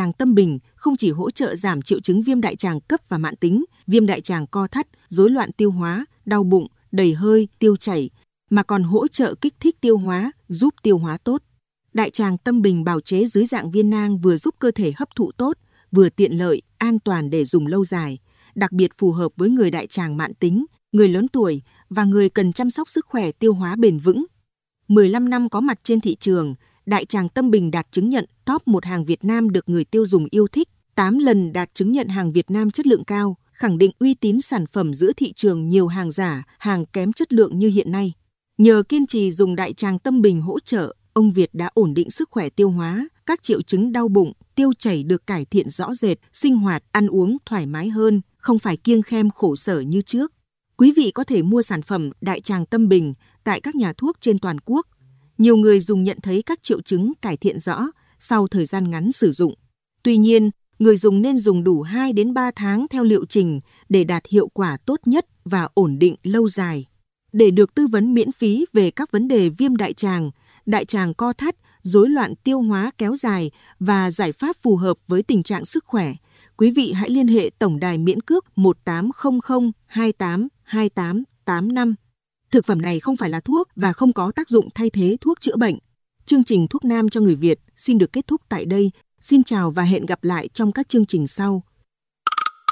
tràng Tâm Bình không chỉ hỗ trợ giảm triệu chứng viêm đại tràng cấp và mãn tính, viêm đại tràng co thắt, rối loạn tiêu hóa, đau bụng, đầy hơi, tiêu chảy, mà còn hỗ trợ kích thích tiêu hóa, giúp tiêu hóa tốt. Đại tràng Tâm Bình bào chế dưới dạng viên nang vừa giúp cơ thể hấp thụ tốt, vừa tiện lợi, an toàn để dùng lâu dài, đặc biệt phù hợp với người đại tràng mãn tính, người lớn tuổi và người cần chăm sóc sức khỏe tiêu hóa bền vững. 15 năm có mặt trên thị trường, đại tràng Tâm Bình đạt chứng nhận top 1 hàng Việt Nam được người tiêu dùng yêu thích, 8 lần đạt chứng nhận hàng Việt Nam chất lượng cao, khẳng định uy tín sản phẩm giữa thị trường nhiều hàng giả, hàng kém chất lượng như hiện nay. Nhờ kiên trì dùng đại tràng Tâm Bình hỗ trợ, ông Việt đã ổn định sức khỏe tiêu hóa, các triệu chứng đau bụng, tiêu chảy được cải thiện rõ rệt, sinh hoạt, ăn uống thoải mái hơn, không phải kiêng khem khổ sở như trước. Quý vị có thể mua sản phẩm đại tràng Tâm Bình tại các nhà thuốc trên toàn quốc. Nhiều người dùng nhận thấy các triệu chứng cải thiện rõ sau thời gian ngắn sử dụng. Tuy nhiên, người dùng nên dùng đủ 2 đến 3 tháng theo liệu trình để đạt hiệu quả tốt nhất và ổn định lâu dài. Để được tư vấn miễn phí về các vấn đề viêm đại tràng co thắt, rối loạn tiêu hóa kéo dài và giải pháp phù hợp với tình trạng sức khỏe, quý vị hãy liên hệ tổng đài miễn cước 1800 28 28 85. Thực phẩm này không phải là thuốc và không có tác dụng thay thế thuốc chữa bệnh. Chương trình Thuốc Nam cho người Việt xin được kết thúc tại đây. Xin chào và hẹn gặp lại trong các chương trình sau.